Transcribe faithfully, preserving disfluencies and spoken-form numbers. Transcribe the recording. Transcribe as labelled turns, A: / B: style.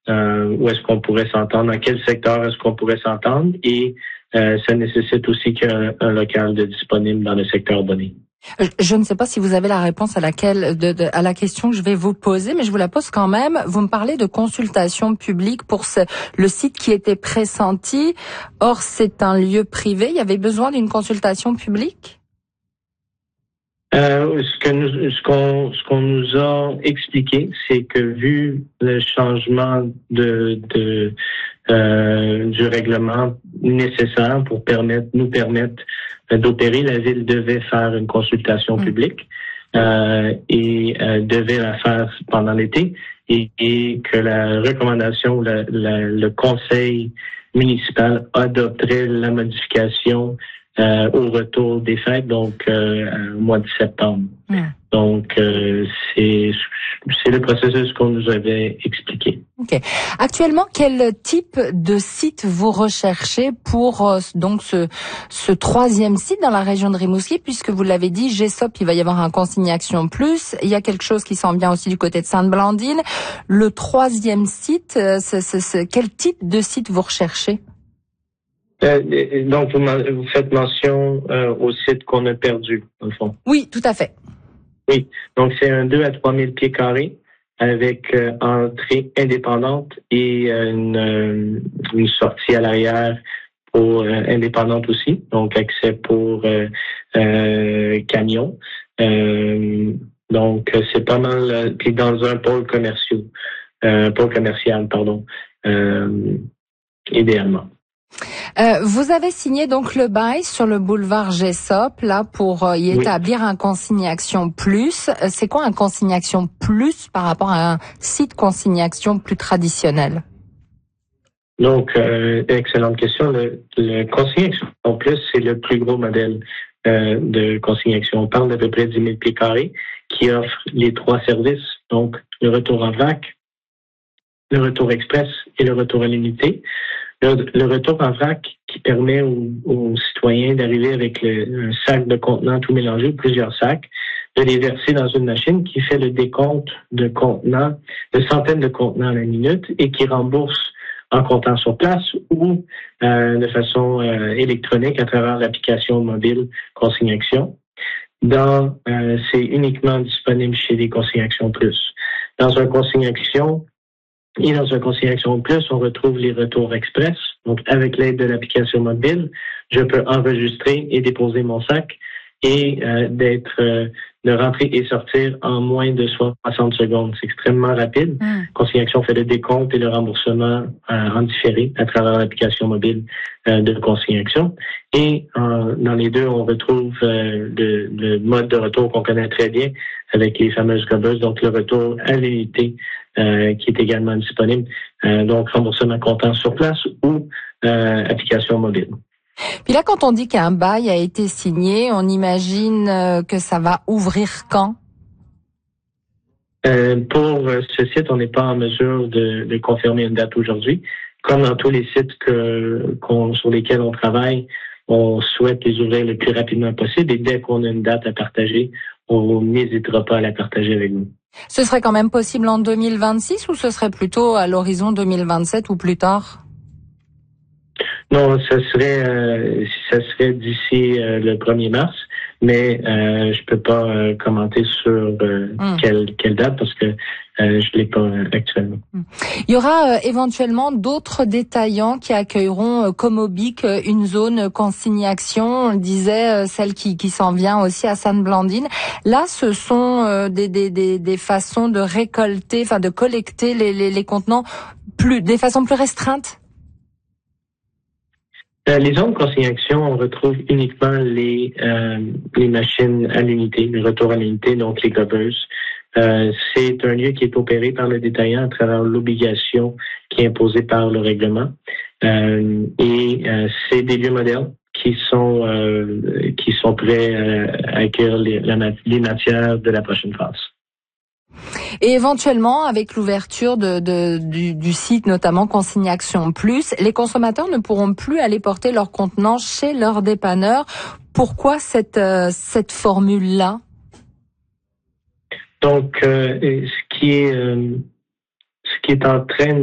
A: euh, où est-ce qu'on pourrait s'entendre, dans quel secteur est-ce qu'on pourrait s'entendre, et euh, ça nécessite aussi qu'il y ait un, un local de disponible dans le secteur donné.
B: Je ne sais pas si vous avez la réponse à laquelle, de, de, à la question que je vais vous poser, mais je vous la pose quand même. Vous me parlez de consultation publique pour ce, le site qui était pressenti. Or, c'est un lieu privé. Il y avait besoin d'une consultation publique?
A: Euh, ce que nous, ce qu'on, ce qu'on nous a expliqué, c'est que vu le changement de, de euh, du règlement nécessaire pour permettre, nous permettre d'opérer, la ville devait faire une consultation mmh. publique euh, et euh, devait la faire pendant l'été, et, et que la recommandation, la, la, le conseil municipal adopterait la modification Euh, au retour des fêtes, donc euh, au mois de septembre. Mmh. Donc, euh, c'est c'est le processus qu'on nous avait expliqué.
B: Ok. Actuellement, quel type de site vous recherchez pour euh, donc ce ce troisième site dans la région de Rimouski, puisque vous l'avez dit, G S O P, il va y avoir un consignation plus. Il y a quelque chose qui s'en vient aussi du côté de Sainte-Blandine. Le troisième site, c'est, c'est, c'est, quel type de site vous recherchez?
A: Euh, donc, vous, vous faites mention euh, au site qu'on a perdu, au fond.
B: Oui, tout à fait.
A: Oui, donc c'est un deux à trois mille pieds carrés avec euh, entrée indépendante et euh, une, euh, une sortie à l'arrière pour euh, indépendante aussi, donc accès pour euh, euh, camions. Euh, donc, c'est pas mal, puis dans un pôle commercial, euh, pôle commercial, pardon, euh, idéalement.
B: Euh, vous avez signé donc le bail sur le boulevard G S O P là pour euh, y établir oui. un consignation plus. Euh, c'est quoi un consignation plus par rapport à un site consignation plus traditionnel?
A: Donc, euh, excellente question. Le, le consignation plus, c'est le plus gros modèle euh, de consignation. On parle d'à peu près dix mille pieds carrés qui offre les trois services, donc le retour en vrac, le retour express et le retour à l'unité. Le, le retour en vrac qui permet aux, aux citoyens d'arriver avec le, un sac de contenants tout mélangé, plusieurs sacs, de les verser dans une machine qui fait le décompte de contenants, de centaines de contenants à la minute et qui rembourse en comptant sur place ou euh, de façon euh, électronique à travers l'application mobile Consignation. Dans, euh, c'est uniquement disponible chez les Consignation Plus. Dans un Consignation Et dans un consignation plus, on retrouve les retours express. Donc, avec l'aide de l'application mobile, je peux enregistrer et déposer mon sac et euh, d'être euh, de rentrer et sortir en moins de soixante secondes. C'est extrêmement rapide. Mm. Consignation fait le décompte et le remboursement euh, en différé à travers l'application mobile euh, de consignation. Et euh, dans les deux, on retrouve euh, le, le mode de retour qu'on connaît très bien avec les fameuses gobeuses, donc le retour à l'unité euh, qui est également disponible. Euh, donc, remboursement comptant sur place ou euh, application mobile.
B: Puis là, quand on dit qu'un bail a été signé, on imagine que ça va ouvrir quand?
A: Euh, pour ce site, on n'est pas en mesure de, de confirmer une date aujourd'hui. Comme dans tous les sites que, qu'on, sur lesquels on travaille, on souhaite les ouvrir le plus rapidement possible et dès qu'on a une date à partager, on n'hésitera pas à la partager avec nous.
B: Ce serait quand même possible en deux mille vingt-six ou ce serait plutôt à l'horizon deux mille vingt-sept ou plus tard?
A: Non, ça serait euh, ça serait d'ici euh, le premier mars, mais euh, je peux pas euh, commenter sur euh, mm. quelle quelle date parce que euh, je l'ai pas euh, actuellement.
B: Mm. Il y aura euh, éventuellement d'autres détaillants qui accueilleront euh, comme Obic euh, une zone consignation. On le disait, euh, celle qui qui s'en vient aussi à Sainte-Blandine. Là, ce sont euh, des des des des façons de récolter, enfin de collecter les les, les contenants plus des façons plus restreintes.
A: Euh, les zones de consignation, on retrouve uniquement les euh, les machines à l'unité, le retour à l'unité, donc les gobeuses. Euh, c'est un lieu qui est opéré par le détaillant à travers l'obligation qui est imposée par le règlement. Euh, et euh, c'est des lieux modernes qui sont euh, qui sont prêts euh, à accueillir les, la, les matières de la prochaine phase.
B: Et éventuellement, avec l'ouverture de, de, du, du site, notamment Consignation Plus, les consommateurs ne pourront plus aller porter leurs contenants chez leur dépanneur. Pourquoi cette, euh, cette formule-là?
A: Donc, euh, ce qui est, euh, ce qui est en train